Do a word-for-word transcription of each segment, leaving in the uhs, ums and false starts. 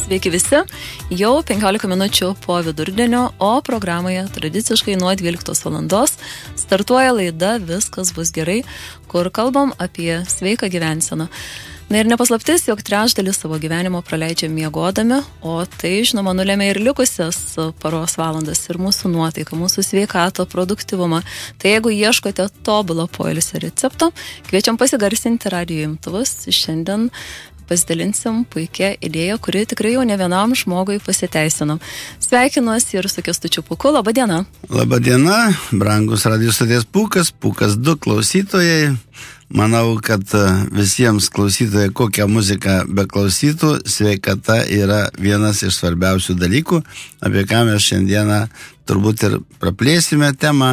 Sveiki visi, jau penkiolika minučių po vidurdienio, o programoje tradiciškai nuo dvyliktos valandos startuoja laida Viskas bus gerai, kur kalbam apie sveiką gyvenseną. Na ir nepaslaptis, jog trečdalis savo gyvenimo praleidžia miegodami, o tai, žinoma, nulėmė ir likusias paros valandas, ir mūsų nuotaiką, mūsų sveikatą, produktyvumą. Tai jeigu ieškote tobulo poilsio recepto, kviečiam pasigarsinti radijo imtuvus. Šiandien pasidalinsim puikia idėja, kuri tikrai jau ne vienam žmogui pasiteisino. Sveikinuosi ir su Kęstučiu Pūku. Labą dieną. Labą dieną, brangus radijo stoties Pūkas, Pūkas du klausytojai. Manau, kad visiems klausytojai, kokią muziką beklausytų, sveikata yra vienas iš svarbiausių dalykų, apie ką mes šiandieną turbūt ir praplėsime temą.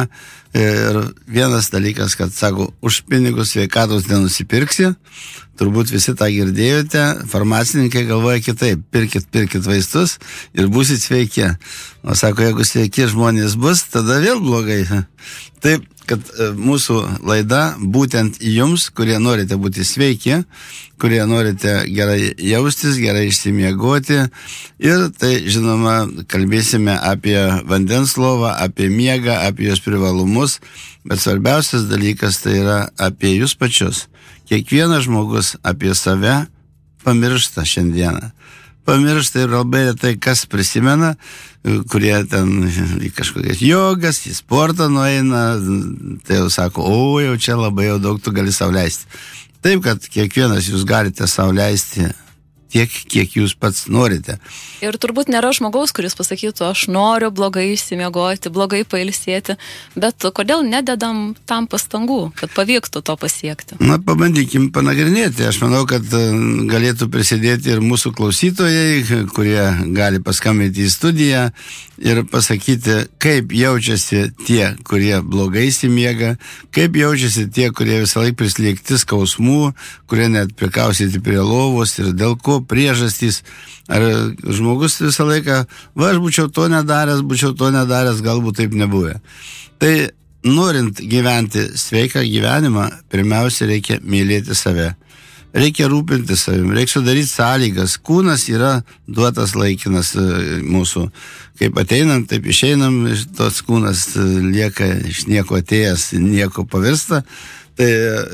Ir vienas dalykas, kad sako, už pinigus sveikatos nenusipirksi. Turbūt visi tą girdėjote. Farmacininkai galvoja kitaip. Pirkit, pirkit vaistus ir būsit sveiki. O sako, jeigu sveiki žmonės bus, tada vėl blogai. Taip, kad mūsų laida būtent jums, kurie norite būti sveiki, kurie norite gerai jaustis, gerai išsimiegoti. Ir tai, žinoma, kalbėsime apie vandens lovą, apie miegą, apie jos privalumus. Bet svarbiausias dalykas tai yra apie jūs pačius. Kiekvienas žmogus apie save pamiršta šiandieną. Pamiršta ir labai retai kas prisimena, kurie ten į kažkokias jogas, į sportą nueina, tai jau sako, o jau čia labai jau daug tu gali sau leisti. Taip, kad kiekvienas jūs galite sau leisti tiek, kiek jūs pats norite. Ir turbūt nėra žmogaus, kuris pasakytų, aš noriu blogai išsimiegoti, blogai pailsėti, bet kodėl nededam tam pastangų, kad pavyktų to pasiekti? Na, pabandykim panagrinėti. Aš manau, kad galėtų prisidėti ir mūsų klausytojai, kurie gali paskambinti į studiją ir pasakyti, kaip jaučiasi tie, kurie blogai įsimiega, kaip jaučiasi tie, kurie visą laiką prislėgti skausmų, kurie net prikausyti prie lovos ir dėl ko priežastys. Ar žmogus visą laiką, va, aš būčiau to nedaręs, būčiau to nedaręs, galbūt taip nebuvę. Tai norint gyventi sveiką gyvenimą, pirmiausia reikia mylėti save. Reikia rūpinti savim, reikia sudaryti sąlygas. Kūnas yra duotas laikinas mūsų. Kaip ateinam, taip išeinam, tos kūnas lieka iš nieko atėjęs, nieko pavirsta. Tai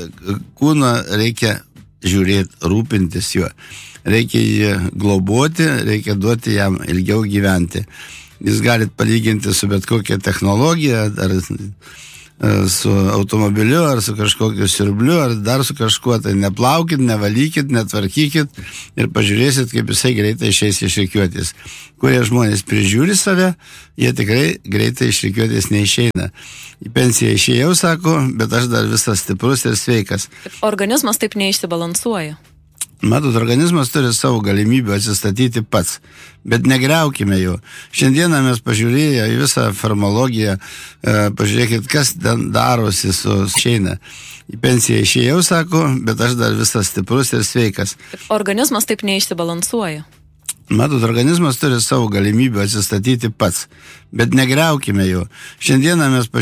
kūną reikia žiūrėti, rūpintis juo. Reikia jį globoti, reikia duoti jam ilgiau gyventi. Jūs galit palyginti su bet kokia technologija, ar su automobiliu, ar su kažkokiu siurbliu, ar dar su kažkuo. Tai neplaukit, nevalykit, netvarkykit ir pažiūrėsit, kaip jisai greitai išeis iš rikiuotės. Kurie žmonės prižiūri save, jie tikrai greitai iš rikiuotės neišeina. Į pensiją išėjau, sako, bet aš dar visas stiprus ir sveikas. Organizmas taip neišsibalansuoja. Matot, organizmas turi savo galimybę atsistatyti pats, bet negriaukime jo. Šiandieną mes pažiūrėję į visą farmologiją, e, pažiūrėkit, kas ten darosi su šeina. Į pensiją išėjau, sako, bet aš dar visas stiprus ir sveikas. Organizmas taip neišsibalansuoja. Matot, organizmas turi savo galimybę atsistatyti pats, bet negriaukime jo. Šiandieną mes pažiūrėję